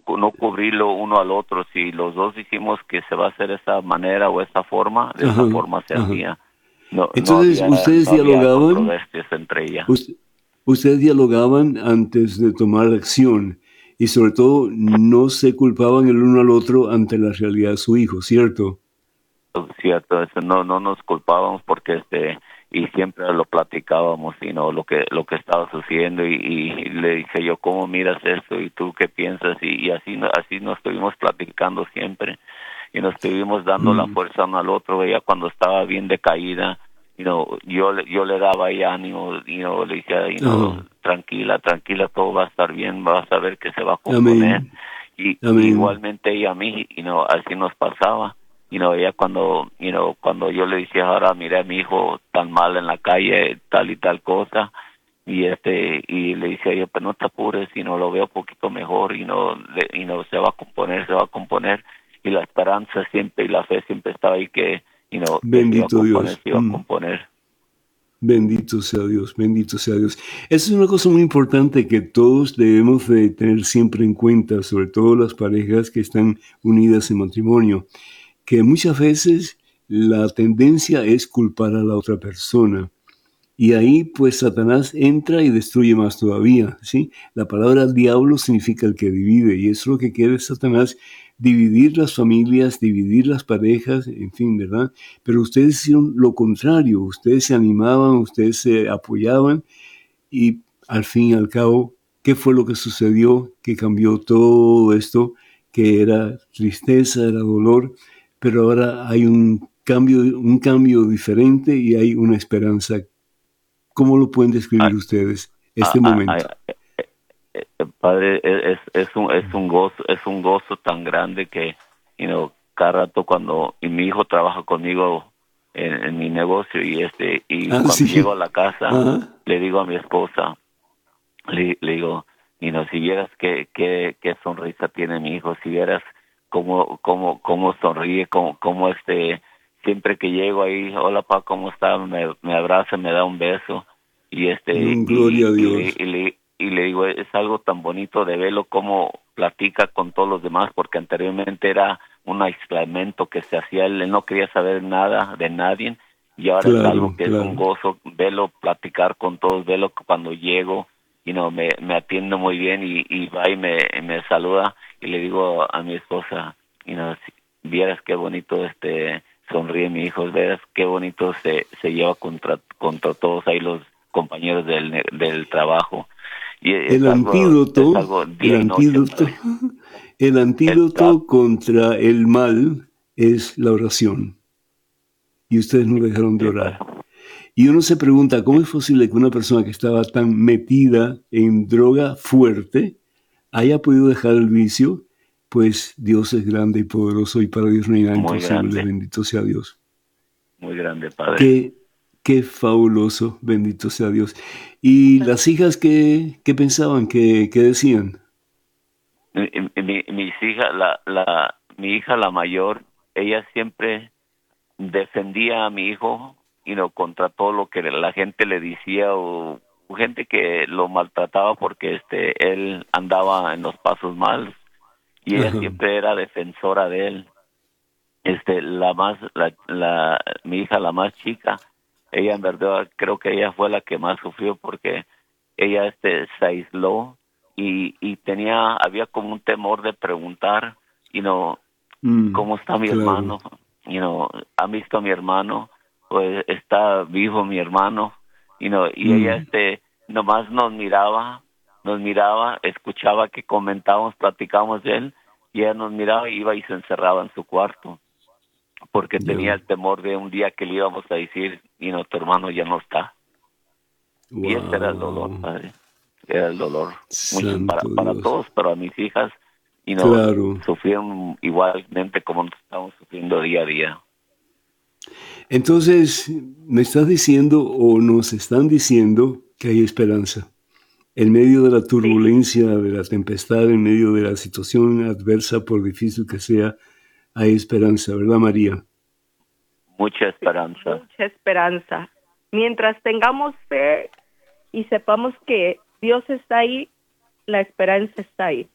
no cubrirlo uno al otro. Si los dos dijimos que se va a hacer de esa manera o esa forma, de esa forma se hacía. Entonces, ustedes No había dialogaban, controversias entre ellas. ustedes dialogaban antes de tomar acción y sobre todo no se culpaban el uno al otro ante la realidad de su hijo, ¿cierto? Cierto, no nos culpábamos porque y siempre lo platicábamos, lo que estaba sucediendo y le dije yo, ¿cómo miras eso? ¿Y tú qué piensas? Y así nos estuvimos platicando siempre y nos estuvimos dando la fuerza uno al otro. Ella cuando estaba bien decaída, yo le daba ahí ánimo, le decía, tranquila, todo va a estar bien, vas a ver que se va a componer. Amén. Y Amén. igualmente ella a mí, así nos pasaba. Ella cuando yo le decía, ahora mira a mi hijo tan mal en la calle, tal y tal cosa, y le decía yo, pero no te apures, lo veo un poquito mejor, se va a componer, y la esperanza siempre y la fe siempre estaba ahí que, Bendito Dios. se iba a componer. Bendito sea Dios, bendito sea Dios. Esa es una cosa muy importante que todos debemos de tener siempre en cuenta, sobre todo las parejas que están unidas en matrimonio, que muchas veces la tendencia es culpar a la otra persona. Y ahí pues Satanás entra y destruye más todavía, ¿sí? La palabra diablo significa el que divide, y eso es lo que quiere Satanás, dividir las familias, dividir las parejas, en fin, ¿verdad? Pero ustedes hicieron lo contrario, ustedes se animaban, ustedes se apoyaban, y al fin y al cabo, ¿qué fue lo que sucedió? Que cambió todo esto, que era tristeza, era dolor, pero ahora hay un cambio diferente y hay una esperanza. ¿Cómo lo pueden describir ustedes este momento? Padre, es un gozo tan grande que, cada rato y mi hijo trabaja conmigo en mi negocio y cuando sí. llego a la casa, Ajá. le digo a mi esposa, le digo, si vieras qué sonrisa tiene mi hijo, si vieras cómo sonríe, cómo siempre que llego ahí, hola pa, ¿cómo está? Me abraza, me da un beso y Gloria a Dios. y le digo, es algo tan bonito de verlo cómo platica con todos los demás, porque anteriormente era un aislamiento que se hacía, él no quería saber nada de nadie, y ahora es algo que es un gozo verlo platicar con todos, verlo cuando llego, me atiende muy bien y va y me saluda, y le digo a mi esposa, si vieras qué bonito sonríe mi hijo, vieras qué bonito se lleva contra todos ahí los compañeros del trabajo. Y El antídoto, el antídoto contra el mal es la oración. Y ustedes no dejaron de orar. Y uno se pregunta, ¿cómo es posible que una persona que estaba tan metida en droga fuerte haya podido dejar el vicio? Pues Dios es grande y poderoso y para Dios no hay nada imposible. Bendito sea Dios. Muy grande, Padre. Qué fabuloso, bendito sea Dios. ¿Y las hijas qué pensaban, qué decían? Mis hijas, mi hija la mayor, ella siempre defendía a mi hijo, contra todo lo que la gente le decía o gente que lo maltrataba porque él andaba en los pasos malos y ella siempre era defensora de él. Mi hija la más chica, ella en verdad creo que ella fue la que más sufrió porque ella se aisló y había como un temor de preguntar, ¿cómo está mi hermano? ¿Han visto a mi hermano? Pues está vivo mi hermano, y ella nomás nos miraba, escuchaba que comentábamos, platicábamos de él, y ella nos miraba y iba y se encerraba en su cuarto porque tenía el temor de un día que le íbamos a decir, tu hermano ya no está. Wow. Y ese era el dolor, Padre. Era el dolor. Mucho para todos, pero a mis hijas, claro. sufrieron igualmente como nos estamos sufriendo día a día. Entonces, me estás diciendo o nos están diciendo que hay esperanza. En medio de la turbulencia, de la tempestad, en medio de la situación adversa, por difícil que sea, hay esperanza, ¿verdad, María? Mucha esperanza. Mucha esperanza. Mientras tengamos fe y sepamos que Dios está ahí, la esperanza está ahí.